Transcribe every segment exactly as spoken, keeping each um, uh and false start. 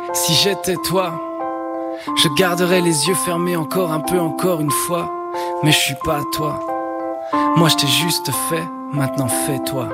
Si j'étais toi, je garderais les yeux fermés encore un peu, encore une fois. Mais je suis pas toi. Moi je t'ai juste fait, maintenant fais-toi.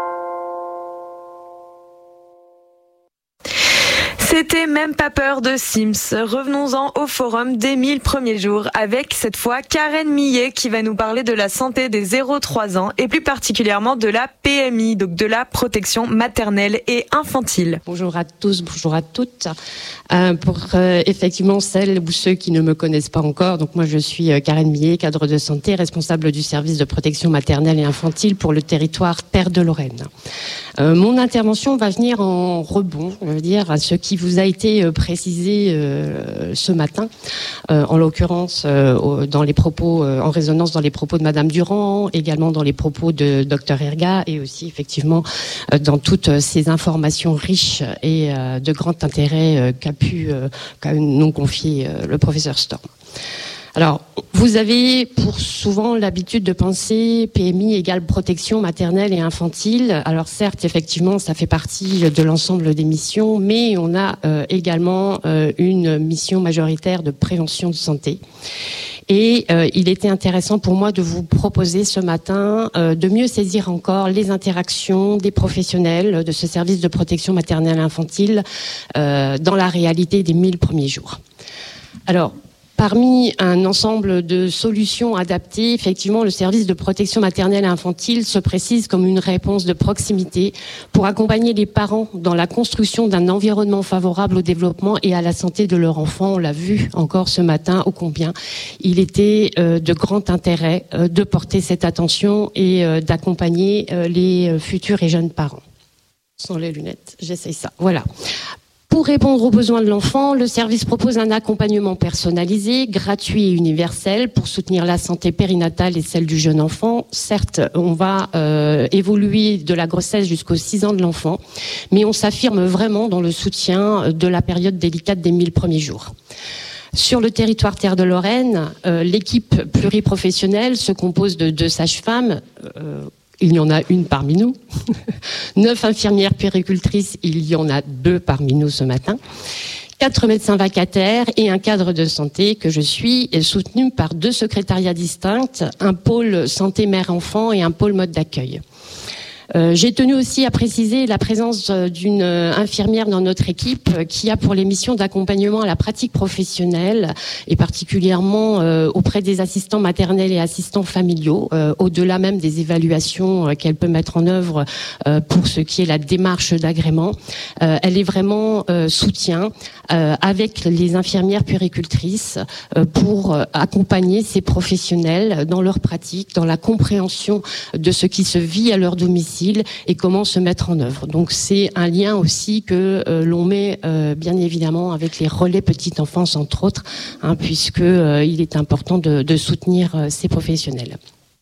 C'était Même pas peur de Sims. Revenons-en au forum des mille premiers jours avec cette fois Karen Millet qui va nous parler de la santé des zéro trois ans et plus particulièrement de la P M I, donc de la protection maternelle et infantile. Bonjour à tous, bonjour à toutes. Euh, pour euh, effectivement celles ou ceux qui ne me connaissent pas encore, donc moi je suis euh, Karen Millet, cadre de santé, responsable du service de protection maternelle et infantile pour le territoire Terre de Lorraine. Euh, mon intervention va venir en rebond, on va dire, à ce qui vous a été précisé euh, ce matin, euh, en l'occurrence euh, dans les propos, euh, en résonance dans les propos de Madame Durand, également dans les propos de Docteur Erga et aussi effectivement euh, dans toutes ces informations riches et euh, de grand intérêt euh, qu'a pu euh, qu'a nous confier euh, le professeur Storm. Alors, vous avez pour souvent l'habitude de penser P M I égale protection maternelle et infantile. Alors certes, effectivement, ça fait partie de l'ensemble des missions, mais on a euh, également euh, une mission majoritaire de prévention de santé. Et euh, il était intéressant pour moi de vous proposer ce matin euh, de mieux saisir encore les interactions des professionnels de ce service de protection maternelle et infantile euh, dans la réalité des mille premiers jours. Alors, parmi un ensemble de solutions adaptées, effectivement, le service de protection maternelle et infantile se précise comme une réponse de proximité pour accompagner les parents dans la construction d'un environnement favorable au développement et à la santé de leur enfant. On l'a vu encore ce matin, ô combien il était euh, de grand intérêt euh, de porter cette attention et euh, d'accompagner euh, les futurs et jeunes parents. Sans les lunettes, j'essaye ça. Voilà. Pour répondre aux besoins de l'enfant, le service propose un accompagnement personnalisé, gratuit et universel pour soutenir la santé périnatale et celle du jeune enfant. Certes, on va euh, évoluer de la grossesse jusqu'aux six ans de l'enfant, mais on s'affirme vraiment dans le soutien de la période délicate des mille premiers jours. Sur le territoire Terre de Lorraine, euh, l'équipe pluriprofessionnelle se compose de deux sages-femmes, euh, il y en a une parmi nous. Neuf infirmières puéricultrices, il y en a deux parmi nous ce matin. Quatre médecins vacataires et un cadre de santé que je suis, est soutenu par deux secrétariats distincts, un pôle santé mère-enfant et un pôle mode d'accueil. Euh, j'ai tenu aussi à préciser la présence d'une infirmière dans notre équipe qui a pour les missions d'accompagnement à la pratique professionnelle et particulièrement euh, auprès des assistants maternels et assistants familiaux, euh, au-delà même des évaluations euh, qu'elle peut mettre en œuvre euh, pour ce qui est la démarche d'agrément. Euh, elle est vraiment euh, soutien euh, avec les infirmières puéricultrices euh, pour accompagner ces professionnels dans leur pratique, dans la compréhension de ce qui se vit à leur domicile et comment se mettre en œuvre. Donc c'est un lien aussi que euh, l'on met euh, bien évidemment avec les relais petite enfance entre autres, hein, puisque euh, il est important de, de soutenir euh, ces professionnels.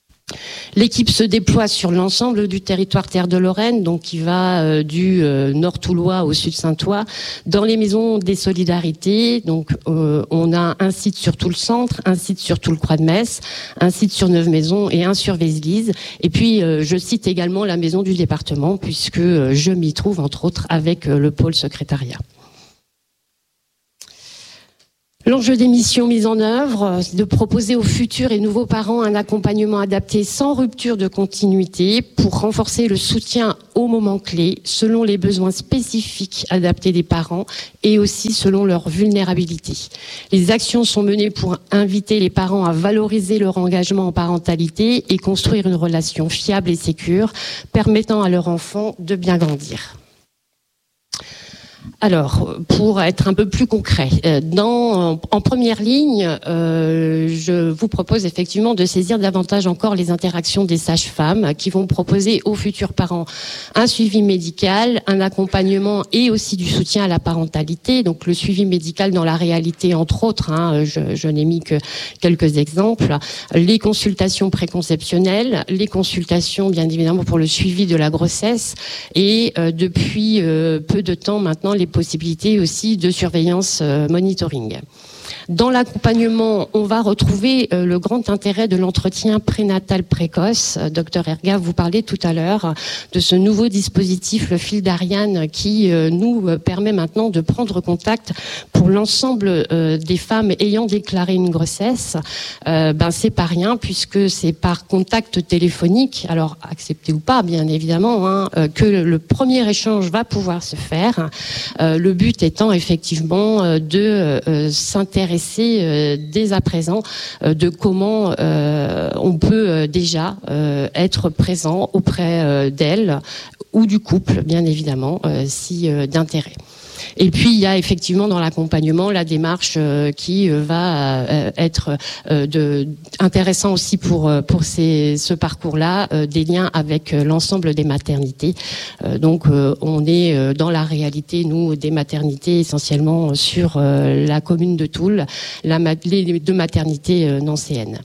L'équipe se déploie sur l'ensemble du territoire Terre de Lorraine, donc qui va euh, du euh, nord Toulois au sud Saint-Ouen, dans les maisons des solidarités. Donc euh, on a un site sur tout le centre, un site sur tout le Croix de Metz, un site sur Neuve-Maisons et un sur Vézelise. Et puis euh, je cite également la maison du département, puisque euh, je m'y trouve entre autres avec euh, le pôle secrétariat. L'enjeu des missions mises en œuvre, c'est de proposer aux futurs et nouveaux parents un accompagnement adapté sans rupture de continuité pour renforcer le soutien aux moments clés selon les besoins spécifiques adaptés des parents et aussi selon leur vulnérabilité. Les actions sont menées pour inviter les parents à valoriser leur engagement en parentalité et construire une relation fiable et sécure permettant à leur enfant de bien grandir. Alors, pour être un peu plus concret, dans, en première ligne, euh, je vous propose effectivement de saisir davantage encore les interactions des sages-femmes qui vont proposer aux futurs parents un suivi médical, un accompagnement et aussi du soutien à la parentalité. Donc le suivi médical dans la réalité, entre autres, hein, je, je n'ai mis que quelques exemples, les consultations préconceptionnelles, les consultations bien évidemment pour le suivi de la grossesse et euh, depuis euh, peu de temps maintenant les possibilités aussi de surveillance euh, monitoring. Dans l'accompagnement, on va retrouver euh, le grand intérêt de l'entretien prénatal précoce. Euh, Docteur Erga, vous parlez tout à l'heure de ce nouveau dispositif, le fil d'Ariane, qui euh, nous euh, permet maintenant de prendre contact pour l'ensemble euh, des femmes ayant déclaré une grossesse. Euh, ben c'est pas rien, puisque c'est par contact téléphonique, alors accepté ou pas, bien évidemment, hein, euh, que le, le premier échange va pouvoir se faire. Euh, le but étant effectivement euh, de euh, s'intéresser euh, dès à présent euh, de comment euh, on peut euh, déjà euh, être présent auprès euh, d'elle ou du couple, bien évidemment, euh, si euh, d'intérêt. Et puis il y a effectivement dans l'accompagnement la démarche euh, qui euh, va euh, être euh, de, intéressant aussi pour pour ces, ce parcours-là, euh, des liens avec euh, l'ensemble des maternités. Euh, donc euh, on est euh, dans la réalité, nous, des maternités essentiellement sur euh, la commune de Toul, la, les deux maternités euh, nancéennes.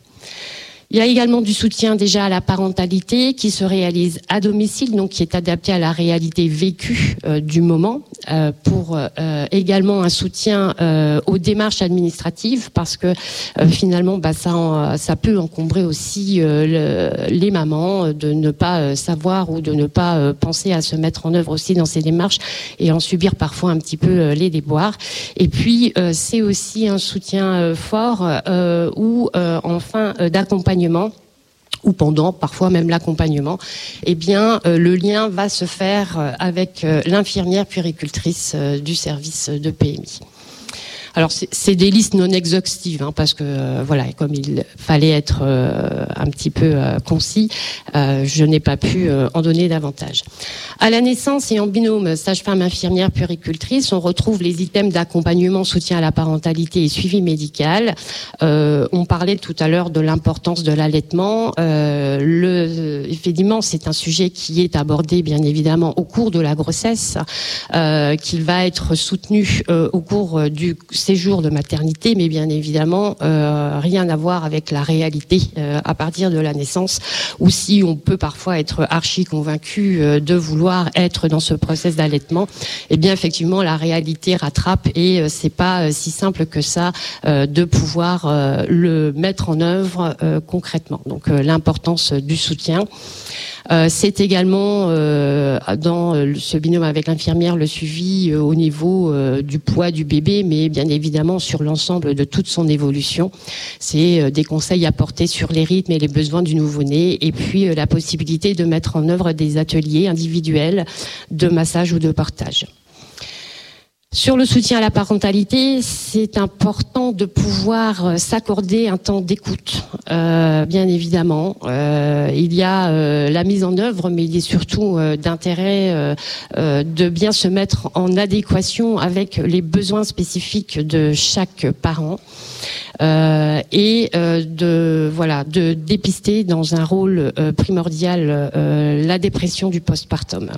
Il y a également du soutien déjà à la parentalité qui se réalise à domicile, donc qui est adapté à la réalité vécue euh, du moment, euh, pour euh, également un soutien euh, aux démarches administratives, parce que euh, finalement bah, ça, en, ça peut encombrer aussi euh, le, les mamans de ne pas euh, savoir ou de ne pas euh, penser à se mettre en œuvre aussi dans ces démarches et en subir parfois un petit peu euh, les déboires. Et puis euh, c'est aussi un soutien euh, fort euh, ou euh, enfin euh, d'accompagnement ou pendant, parfois même l'accompagnement, eh bien, euh, le lien va se faire euh, avec euh, l'infirmière puéricultrice euh, du service de P M I. Alors, c'est, c'est des listes non exhaustives, hein, parce que, euh, voilà, comme il fallait être euh, un petit peu euh, concis, euh, je n'ai pas pu euh, en donner davantage. À la naissance et en binôme sage-femme infirmière puéricultrice, on retrouve les items d'accompagnement, soutien à la parentalité et suivi médical. Euh, on parlait tout à l'heure de l'importance de l'allaitement. Euh, le, effectivement, c'est un sujet qui est abordé, bien évidemment, au cours de la grossesse, euh, qu'il va être soutenu euh, au cours du séjour de maternité, mais bien évidemment euh, rien à voir avec la réalité euh, à partir de la naissance, ou si on peut parfois être archi convaincu euh, de vouloir être dans ce process d'allaitement, et eh bien effectivement la réalité rattrape et euh, c'est pas euh, si simple que ça euh, de pouvoir euh, le mettre en œuvre euh, concrètement. Donc euh, l'importance du soutien. Euh, c'est également euh, dans ce binôme avec l'infirmière le suivi euh, au niveau euh, du poids du bébé, mais bien évidemment sur l'ensemble de toute son évolution. C'est euh, des conseils apportés sur les rythmes et les besoins du nouveau-né, et puis euh, la possibilité de mettre en œuvre des ateliers individuels de massage ou de portage. Sur le soutien à la parentalité, c'est important de pouvoir s'accorder un temps d'écoute, euh, bien évidemment. Euh, il y a euh, la mise en œuvre, mais il est surtout euh, d'intérêt euh, euh, de bien se mettre en adéquation avec les besoins spécifiques de chaque parent. Euh, et euh, de voilà de dépister dans un rôle euh, primordial euh, la dépression du postpartum.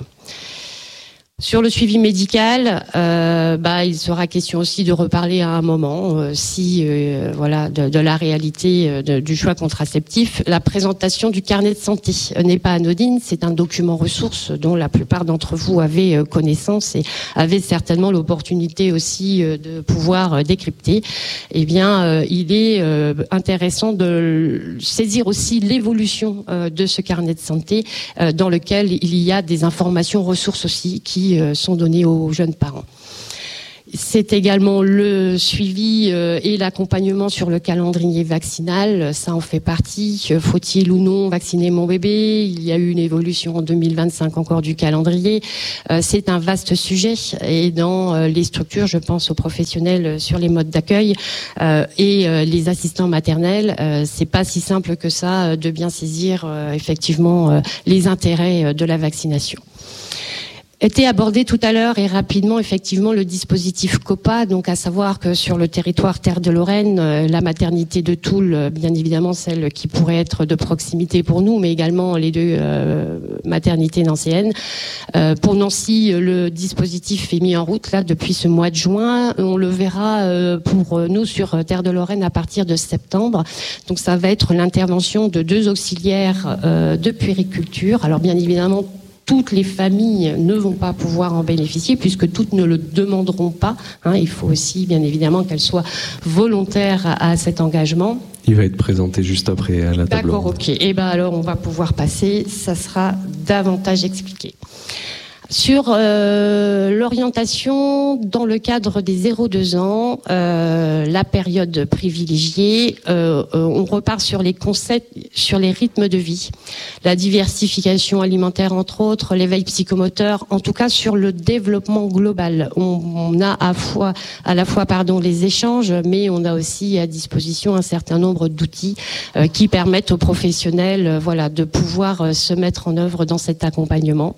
Sur le suivi médical, euh, bah, il sera question aussi de reparler à un moment, euh, si euh, voilà, de, de la réalité euh, de, du choix contraceptif. La présentation du carnet de santé n'est pas anodine, c'est un document ressource dont la plupart d'entre vous avaient euh, connaissance et avaient certainement l'opportunité aussi euh, de pouvoir euh, décrypter. Eh bien, euh, il est euh, intéressant de saisir aussi l'évolution euh, de ce carnet de santé, euh, dans lequel il y a des informations ressources aussi qui sont donnés aux jeunes parents. C'est également le suivi et l'accompagnement sur le calendrier vaccinal. Ça en fait partie. Faut-il ou non vacciner mon bébé ? Il y a eu une évolution en deux mille vingt-cinq encore du calendrier. C'est un vaste sujet. Et dans les structures, je pense aux professionnels sur les modes d'accueil et les assistants maternels, c'est pas si simple que ça de bien saisir effectivement les intérêts de la vaccination. Était abordé tout à l'heure et rapidement effectivement le dispositif COPA, donc à savoir que sur le territoire Terre de Lorraine, la maternité de Toul, bien évidemment celle qui pourrait être de proximité pour nous, mais également les deux euh, maternités nancéennes. Euh, pour Nancy, le dispositif est mis en route là depuis ce mois de juin. On le verra euh, pour nous sur Terre de Lorraine à partir de septembre. Donc ça va être l'intervention de deux auxiliaires euh, de puériculture. Alors bien évidemment, toutes les familles ne vont pas pouvoir en bénéficier puisque toutes ne le demanderont pas. Hein, il faut aussi, bien évidemment, qu'elles soient volontaires à, à cet engagement. Il va être présenté juste après à la table. D'accord, ok. Et ben alors, on va pouvoir passer. Ça sera davantage expliqué. Sur euh, l'orientation dans le cadre des zéro deux ans, euh, la période privilégiée, euh, euh, on repart sur les concepts, sur les rythmes de vie, la diversification alimentaire entre autres, l'éveil psychomoteur, en tout cas sur le développement global. On, on a à, fois, à la fois pardon, les échanges, mais on a aussi à disposition un certain nombre d'outils euh, qui permettent aux professionnels euh, voilà, de pouvoir euh, se mettre en œuvre dans cet accompagnement.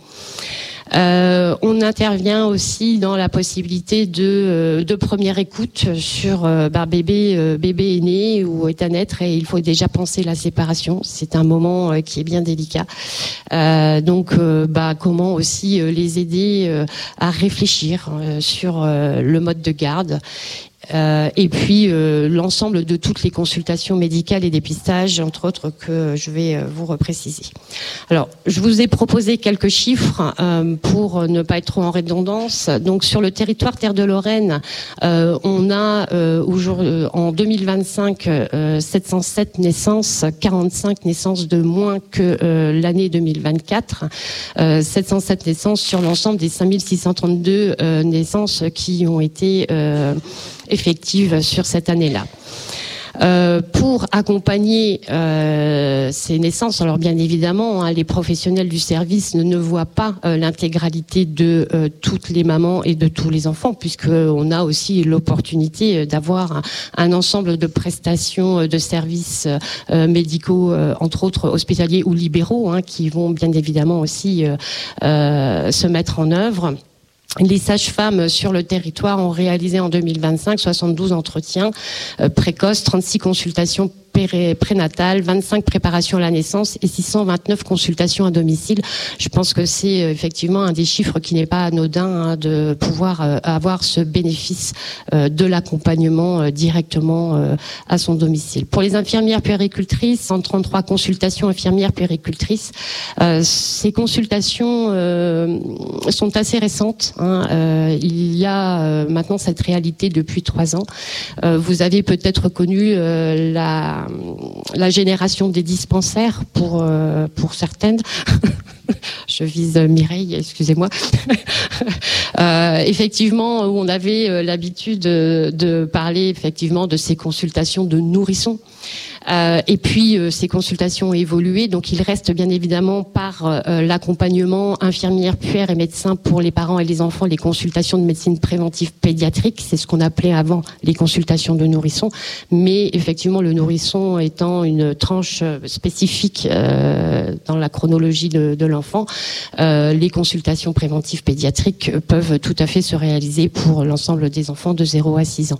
Euh, on intervient aussi dans la possibilité de, euh, de première écoute sur euh, bah, bébé, euh, bébé est né ou est à naître et il faut déjà penser la séparation. C'est un moment euh, qui est bien délicat. Euh, donc, euh, bah, comment aussi euh, les aider euh, à réfléchir euh, sur euh, le mode de garde. Euh, et puis euh, l'ensemble de toutes les consultations médicales et dépistages, entre autres, que je vais euh, vous repréciser. Alors, je vous ai proposé quelques chiffres euh, pour ne pas être trop en redondance. Donc, sur le territoire Terre de Lorraine, euh, on a euh, aujourd'hui, en deux mille vingt-cinq euh, sept cent sept naissances, quarante-cinq naissances de moins que euh, l'année deux mille vingt-quatre. Euh, sept cent sept naissances sur l'ensemble des cinq mille six cent trente-deux euh, naissances qui ont été euh, effective sur cette année-là. Euh, pour accompagner euh, ces naissances, alors bien évidemment, hein, les professionnels du service ne, ne voient pas euh, l'intégralité de euh, toutes les mamans et de tous les enfants, puisqu'on a aussi l'opportunité d'avoir un, un ensemble de prestations de services euh, médicaux, euh, entre autres hospitaliers ou libéraux, hein, qui vont bien évidemment aussi euh, euh, se mettre en œuvre. Les sages-femmes sur le territoire ont réalisé en deux mille vingt-cinq soixante-douze entretiens euh, précoces, trente-six consultations prénatales, vingt-cinq préparations à la naissance et six cent vingt-neuf consultations à domicile. Je pense que c'est effectivement un des chiffres qui n'est pas anodin, hein, de pouvoir euh, avoir ce bénéfice euh, de l'accompagnement euh, directement euh, à son domicile. Pour les infirmières puéricultrices, cent trente-trois consultations infirmières puéricultrices. Euh, ces consultations euh, sont assez récentes. Hein. Euh, il y a euh, maintenant cette réalité depuis trois ans. Euh, vous avez peut-être connu euh, la la génération des dispensaires pour euh, pour certaines. Je vise Mireille, excusez-moi. euh, effectivement, où on avait euh, l'habitude de, de parler effectivement de ces consultations de nourrissons. Euh, et puis euh, ces consultations ont évolué, donc il reste bien évidemment par euh, l'accompagnement infirmière, puère et médecin pour les parents et les enfants, les consultations de médecine préventive pédiatrique, c'est ce qu'on appelait avant les consultations de nourrissons, mais effectivement le nourrisson étant une tranche spécifique euh, dans la chronologie de, de l'enfant, euh, les consultations préventives pédiatriques peuvent tout à fait se réaliser pour l'ensemble des enfants de zéro à six ans.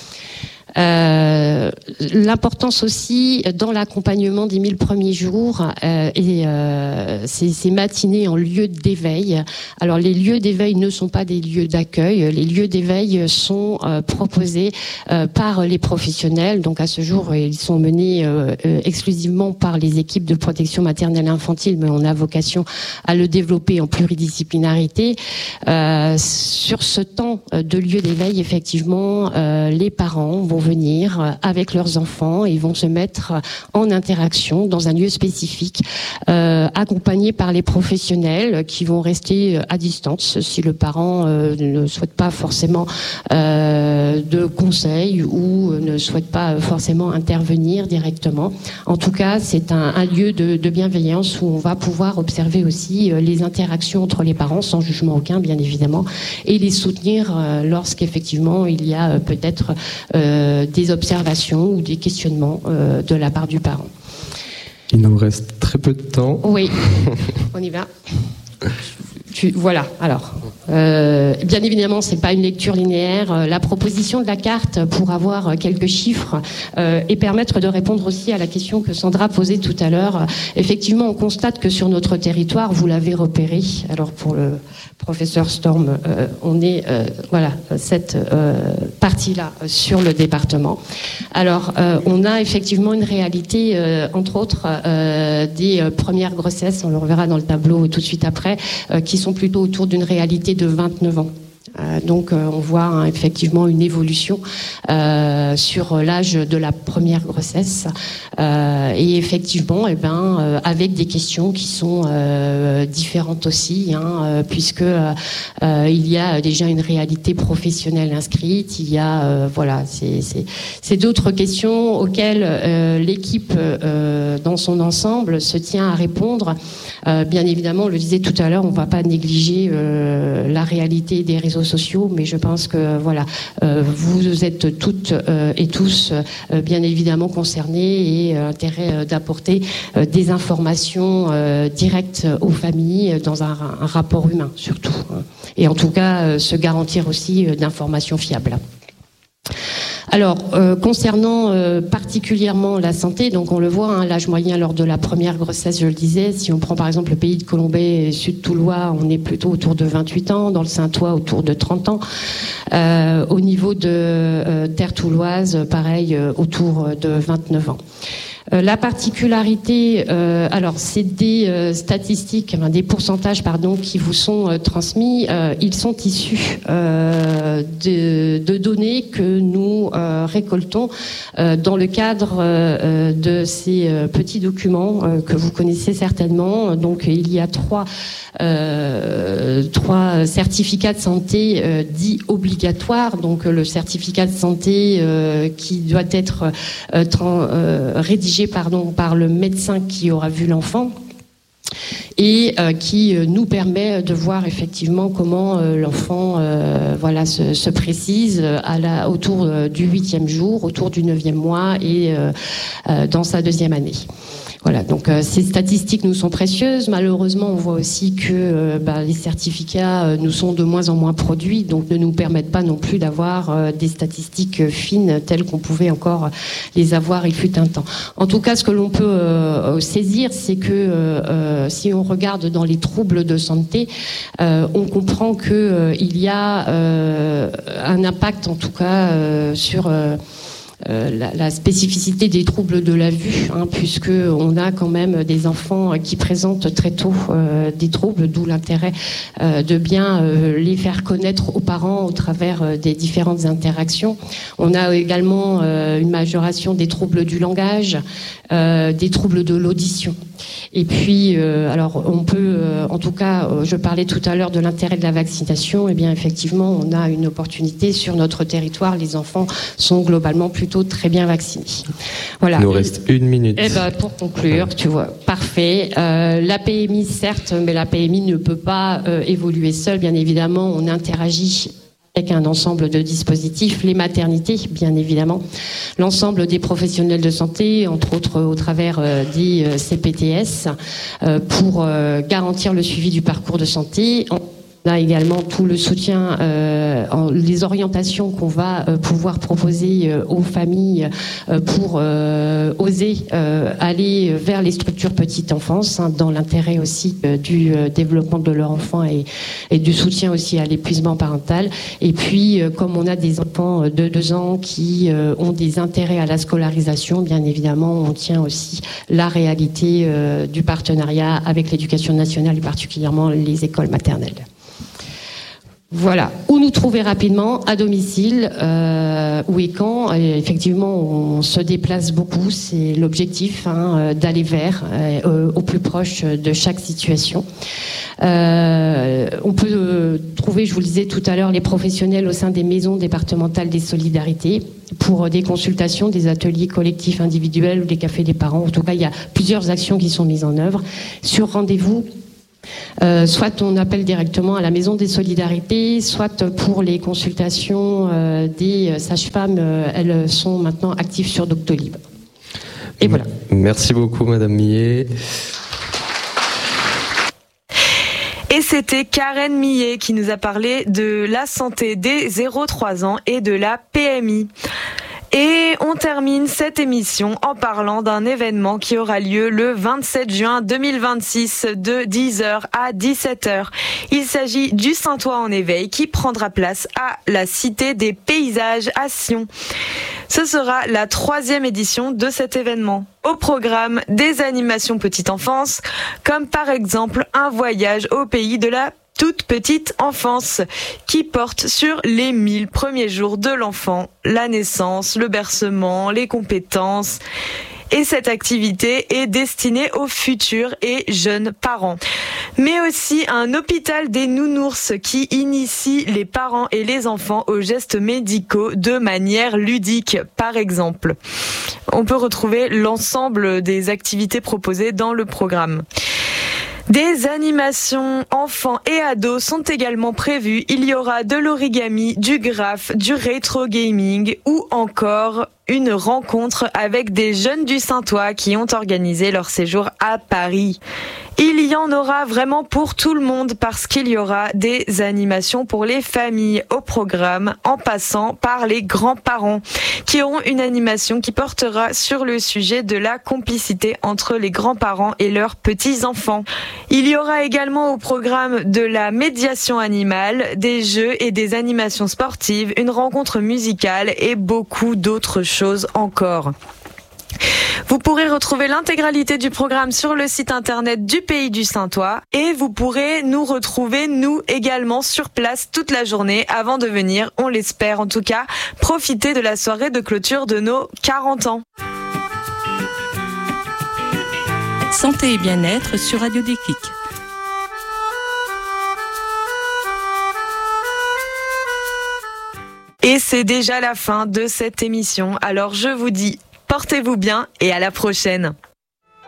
Euh, l'importance aussi dans l'accompagnement des mille premiers jours euh, et euh, ces, ces matinées en lieu d'éveil. Alors les lieux d'éveil ne sont pas des lieux d'accueil, les lieux d'éveil sont euh, proposés euh, par les professionnels. Donc à ce jour, ils sont menés euh, euh, exclusivement par les équipes de protection maternelle et infantile, mais on a vocation à le développer en pluridisciplinarité. Euh, sur ce temps de lieu d'éveil, effectivement, euh, les parents vont venir avec leurs enfants et vont se mettre en interaction dans un lieu spécifique, euh, accompagnés par les professionnels qui vont rester à distance si le parent euh, ne souhaite pas forcément euh, de conseils ou ne souhaite pas forcément intervenir directement. En tout cas, c'est un, un lieu de, de bienveillance où on va pouvoir observer aussi euh, les interactions entre les parents, sans jugement aucun bien évidemment, et les soutenir euh, lorsqu'effectivement il y a euh, peut-être euh, des observations ou des questionnements euh, de la part du parent. Il nous reste très peu de temps. Oui, on y va. Tu, voilà, alors, euh, bien évidemment, c'est pas une lecture linéaire. La proposition de la carte pour avoir quelques chiffres euh, et permettre de répondre aussi à la question que Sandra posait tout à l'heure. Effectivement, on constate que sur notre territoire, vous l'avez repéré, alors pour le professeur Storm, euh, on est, euh, voilà, cette euh, partie-là euh, sur le département. Alors, euh, on a effectivement une réalité, euh, entre autres, euh, des euh, premières grossesses, on le reverra dans le tableau tout de suite après, euh, qui sont plutôt autour d'une réalité de vingt-neuf ans. Euh, donc euh, on voit hein, effectivement une évolution euh, sur l'âge de la première grossesse euh, et effectivement eh ben, euh, avec des questions qui sont euh, différentes aussi hein, euh, puisque euh, euh, il y a déjà une réalité professionnelle inscrite, il y a euh, voilà c'est, c'est, c'est d'autres questions auxquelles euh, l'équipe euh, dans son ensemble se tient à répondre. Euh, bien évidemment, on le disait tout à l'heure, on ne va pas négliger euh, la réalité des réseaux sociaux, mais je pense que voilà, euh, vous êtes toutes euh, et tous euh, bien évidemment concernés et euh, intérêt euh, d'apporter euh, des informations euh, directes aux familles dans un, un rapport humain surtout, hein. Et en tout cas euh, se garantir aussi euh, d'informations fiables. Alors, euh, concernant euh, particulièrement la santé, donc on le voit, hein, l'âge moyen lors de la première grossesse, je le disais, si on prend par exemple le pays de Colombey et Sud-Toulois, on est plutôt autour de vingt-huit ans, dans le Saintois autour de trente ans. Euh, au niveau de euh, Terre touloise, pareil, euh, autour de vingt-neuf ans. Euh, la particularité, euh, alors c'est des euh, statistiques, enfin, des pourcentages pardon, qui vous sont euh, transmis. Euh, ils sont issus euh, de, de données que nous euh, récoltons euh, dans le cadre euh, de ces euh, petits documents euh, que vous connaissez certainement. Donc il y a trois euh, trois certificats de santé euh, dits obligatoires. Donc le certificat de santé euh, qui doit être euh, tra- euh, rédigé Pardon, par le médecin qui aura vu l'enfant et euh, qui euh, nous permet de voir effectivement comment euh, l'enfant euh, voilà, se, se précise à la, autour euh, du huitième jour, autour du neuvième mois et euh, euh, dans sa deuxième année. Voilà, donc euh, ces statistiques nous sont précieuses. Malheureusement, on voit aussi que euh, bah, les certificats euh, nous sont de moins en moins produits, donc ne nous permettent pas non plus d'avoir euh, des statistiques fines telles qu'on pouvait encore les avoir il fut un temps. En tout cas, ce que l'on peut euh, saisir, c'est que euh, si on regarde dans les troubles de santé, euh, on comprend que euh, il y a euh, un impact, en tout cas, euh, sur euh, Euh, la, la spécificité des troubles de la vue, hein, puisque on a quand même des enfants qui présentent très tôt euh, des troubles, d'où l'intérêt euh, de bien euh, les faire connaître aux parents au travers euh, des différentes interactions. On a également euh, une majoration des troubles du langage, euh, des troubles de l'audition. Et puis, euh, alors, on peut, euh, en tout cas, euh, je parlais tout à l'heure de l'intérêt de la vaccination. Eh bien, effectivement, on a une opportunité sur notre territoire. Les enfants sont globalement plutôt très bien vaccinés. Voilà. Il nous reste une minute. Eh ben, pour conclure, tu vois, parfait. Euh, la P M I, certes, mais la P M I ne peut pas euh, évoluer seule. Bien évidemment, on interagit avec un ensemble de dispositifs, les maternités, bien évidemment, l'ensemble des professionnels de santé, entre autres au travers euh, des euh, C P T S, euh, pour euh, garantir le suivi du parcours de santé. On a également tout le soutien, euh, en, les orientations qu'on va euh, pouvoir proposer euh, aux familles euh, pour euh, oser euh, aller vers les structures petite enfance, hein, dans l'intérêt aussi euh, du euh, développement de leur enfant et, et du soutien aussi à l'épuisement parental. Et puis, euh, comme on a des enfants de deux ans qui euh, ont des intérêts à la scolarisation, bien évidemment, on tient aussi la réalité euh, du partenariat avec l'éducation nationale et particulièrement les écoles maternelles. Voilà, où nous trouver rapidement, à domicile, euh, où et quand. Et effectivement, on se déplace beaucoup, c'est l'objectif, hein, d'aller vers, euh, au plus proche de chaque situation. Euh, on peut euh, trouver, je vous le disais tout à l'heure, les professionnels au sein des maisons départementales des solidarités pour des consultations, des ateliers collectifs individuels ou des cafés des parents. En tout cas, il y a plusieurs actions qui sont mises en œuvre. Sur rendez-vous, Euh, soit on appelle directement à la Maison des Solidarités, soit pour les consultations euh, des sages-femmes, euh, elles sont maintenant actives sur Doctolib. Et voilà. Merci beaucoup, Madame Millet. Et c'était Karen Millet qui nous a parlé de la santé des zéro trois ans et de la P M I. Et on termine cette émission en parlant d'un événement qui aura lieu le vingt-sept juin deux mille vingt-six de dix heures à dix-sept heures. Il s'agit du Saintois en éveil qui prendra place à la Cité des Paysages à Sion. Ce sera la troisième édition de cet événement. Au programme, des animations petite enfance, comme par exemple un voyage au pays de la toute petite enfance, qui porte sur les mille premiers jours de l'enfant, la naissance, le bercement, les compétences. Et cette activité est destinée aux futurs et jeunes parents. Mais aussi un hôpital des nounours qui initie les parents et les enfants aux gestes médicaux de manière ludique, par exemple. On peut retrouver l'ensemble des activités proposées dans le programme. Des animations enfants et ados sont également prévues. Il y aura de l'origami, du graphe, du rétro gaming ou encore une rencontre avec des jeunes du Saintois qui ont organisé leur séjour à Paris. Il y en aura vraiment pour tout le monde parce qu'il y aura des animations pour les familles au programme en passant par les grands-parents qui auront une animation qui portera sur le sujet de la complicité entre les grands-parents et leurs petits-enfants. Il y aura également au programme de la médiation animale, des jeux et des animations sportives, une rencontre musicale et beaucoup d'autres choses encore. Vous pourrez retrouver l'intégralité du programme sur le site internet du Pays du Saintois et vous pourrez nous retrouver, nous également, sur place toute la journée avant de venir, on l'espère en tout cas, profiter de la soirée de clôture de nos quarante ans. Santé et bien-être sur Radio Déclic. Et c'est déjà la fin de cette émission, alors je vous dis portez-vous bien et à la prochaine.